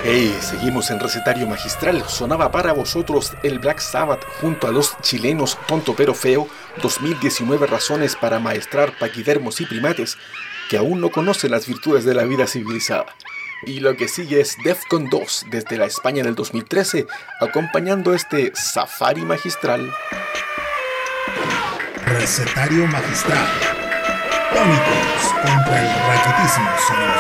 Hey, seguimos en Recetario Magistral. Sonaba para vosotros el Black Sabbath junto a los chilenos Tonto Pero Feo, 2019 razones para maestrar paquidermos y primates que aún no conocen las virtudes de la vida civilizada. Y lo que sigue es Defcon 2 desde la España del 2013, acompañando este safari magistral. Recetario Magistral. Tónicos contra el raquetismo sonoro.